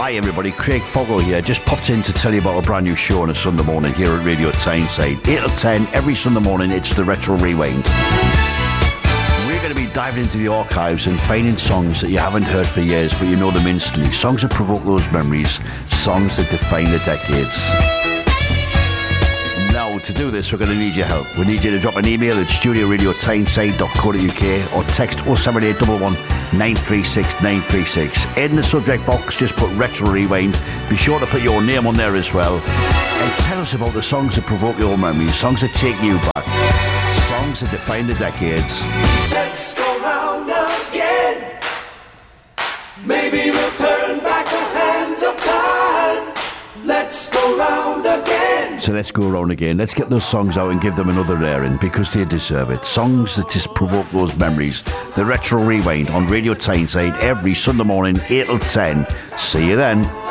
Hi everybody, Craig Fogel here. Just popped in to tell you about a brand new show on a Sunday morning here at Radio Tyneside. 8 till 10 every Sunday morning, it's the Retro Rewind. We're going to be diving into the archives and finding songs that you haven't heard for years, but you know them instantly. Songs that provoke those memories, songs that define the decades. Now, to do this, we're going to need your help. We need you to drop an email at studioradiotyneside.co.uk or text 07811 936 936. In the subject box, just put Retro Rewind. Be sure to put your name on there as well. And tell us about the songs that provoke your memories, songs that take you back, songs that define the decades. Let's go round again. Maybe we'll turn back the hands of time. Let's go round again. So let's go around again. Let's get those songs out and give them another airing because they deserve it. Songs that just provoke those memories. The Retro Rewind on Radio Tyneside every Sunday morning, 8 till 10. See you then.